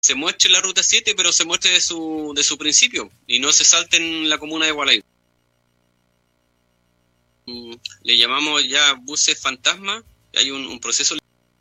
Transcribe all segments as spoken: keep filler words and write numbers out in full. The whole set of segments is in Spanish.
se muestre la ruta siete, pero se muestre de su, de su principio y no se salte en la comuna de Gualey. Le llamamos ya buses fantasma. Hay un, un proceso,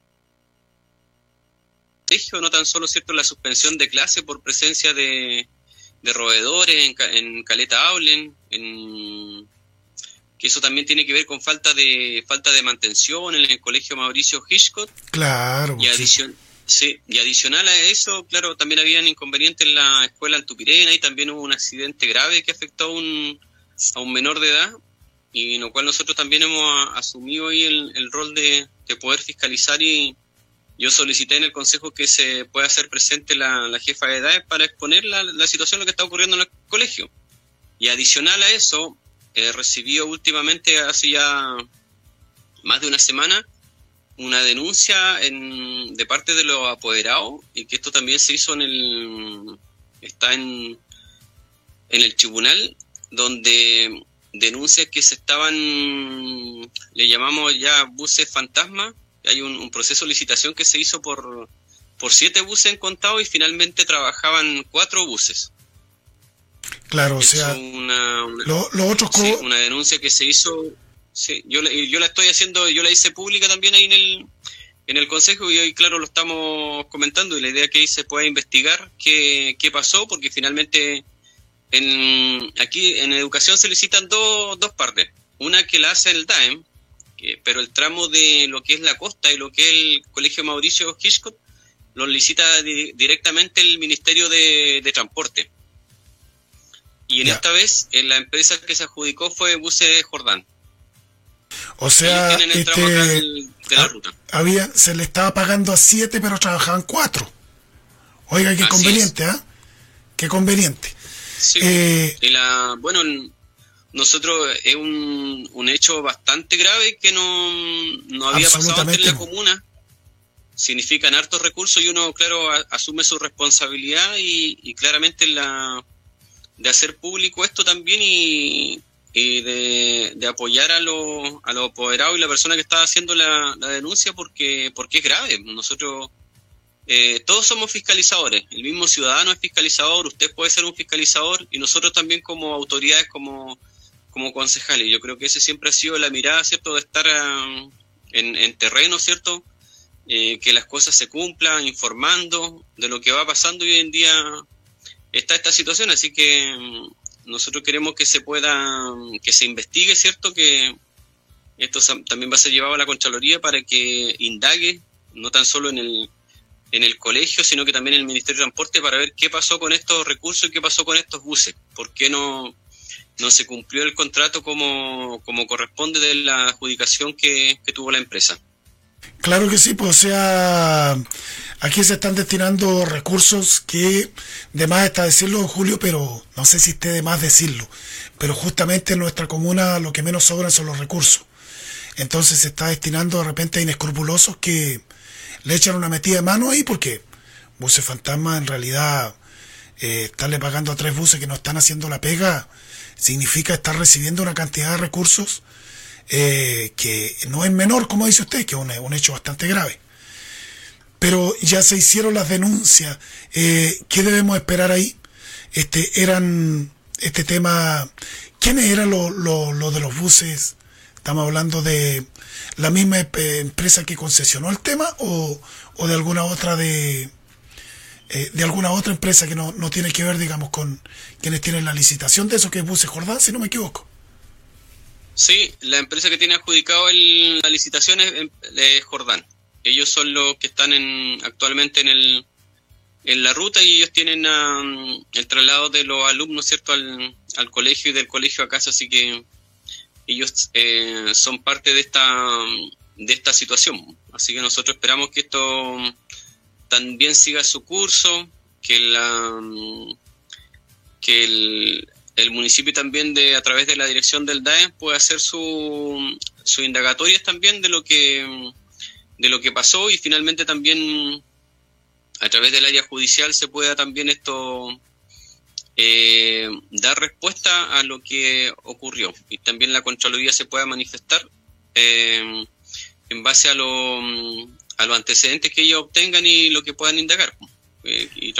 no tan solo, cierto, la suspensión de clase por presencia de, de roedores en, en Caleta Aulen, en, que eso también tiene que ver con falta de falta de mantención en el colegio Mauricio Hitchcock. Claro. Y, adicion, sí. Sí, y adicional a eso, claro, también habían inconvenientes en la escuela Antupirena y también hubo un accidente grave que afectó a un, a un menor de edad, y en lo cual nosotros también hemos asumido ahí el, el rol de, de poder fiscalizar, y yo solicité en el consejo que se pueda hacer presente la, la jefa de edades para exponer la, la situación, lo que está ocurriendo en el colegio. Y adicional a eso, he recibido últimamente, hace ya más de una semana, una denuncia en, de parte de los apoderados, y que esto también se hizo en el, está en, en el tribunal, donde denuncia que se estaban, le llamamos ya buses fantasma. Hay un, un proceso de licitación que se hizo por, por siete buses en contado, y finalmente trabajaban cuatro buses. Claro, o Eso sea, una, una, lo, lo otro sí, una denuncia que se hizo, sí, yo, yo la estoy haciendo, yo la hice pública también ahí en el, en el consejo, y hoy, claro, lo estamos comentando, y la idea es que ahí se pueda investigar qué, qué pasó, porque finalmente en, aquí en educación se licitan dos, dos partes. Una que la hace el D A E M, que, pero el tramo de lo que es la costa y lo que es el colegio Mauricio Hitchcock lo licita di, directamente el Ministerio de, de Transporte. Y en ya. esta vez, en la empresa que se adjudicó fue Buses Jordán. O sea, el este, tramo del, de la ruta. Había, se le estaba pagando a siete, pero trabajaban cuatro. Oiga, qué Así conveniente, ¿ah? ¿eh? Qué conveniente. Sí. Eh, y la, bueno, nosotros es un, un hecho bastante grave que no, no había pasado antes en la comuna. Significan hartos recursos, y uno, claro, a, asume su responsabilidad, y, y claramente la de hacer público esto también, y, y de, de apoyar a los a los apoderados y la persona que está haciendo la, la denuncia, porque porque es grave. Nosotros eh, todos somos fiscalizadores, el mismo ciudadano es fiscalizador, usted puede ser un fiscalizador, y nosotros también como autoridades, como, como concejales. Yo creo que ese siempre ha sido la mirada, ¿cierto?, de estar um, en, en terreno, ¿cierto?, eh, que las cosas se cumplan, informando de lo que va pasando, y hoy en día está esta situación, así que um, nosotros queremos que se pueda, que se investigue, ¿cierto?, que esto también va a ser llevado a la Contraloría para que indague, no tan solo en el en el colegio, sino que también en el Ministerio de Transporte, para ver qué pasó con estos recursos y qué pasó con estos buses, por qué no, no se cumplió el contrato como, como corresponde de la adjudicación que, que tuvo la empresa. Claro que sí, pues o sea, aquí se están destinando recursos que, de más está decirlo, Julio, pero no sé si esté de más decirlo, pero justamente en nuestra comuna lo que menos sobran son los recursos. Entonces se está destinando de repente a inescrupulosos que le echan una metida de mano ahí, porque buses fantasma, en realidad, eh, estarle pagando a tres buses que no están haciendo la pega, significa estar recibiendo una cantidad de recursos eh, que no es menor, como dice usted, que es un, un hecho bastante grave. Pero ya se hicieron las denuncias. Eh, ¿Qué debemos esperar ahí? Este, eran, este tema, ¿quiénes eran los lo, lo de los buses? ¿Estamos hablando de la misma empresa que concesionó el tema, o, o de alguna otra de eh, de alguna otra empresa que no, no tiene que ver, digamos, con quienes tienen la licitación de eso, que es Buses Jordán, si no me equivoco? Sí, la empresa que tiene adjudicado el, la licitación es, es Jordán. Ellos son los que están en, actualmente en el en la ruta, y ellos tienen um, el traslado de los alumnos, ¿cierto?, al, al colegio, y del colegio a casa, así que ellos eh, son parte de esta de esta situación. Así que nosotros esperamos que esto también siga su curso, que la que el, el municipio también, de a través de la dirección del D A E M, pueda hacer su sus indagatorias también de lo que de lo que pasó, y finalmente también a través del área judicial se pueda también esto Eh, dar respuesta a lo que ocurrió, y también la Contraloría se pueda manifestar eh, en base a, lo, a los antecedentes que ellos obtengan y lo que puedan indagar. eh, y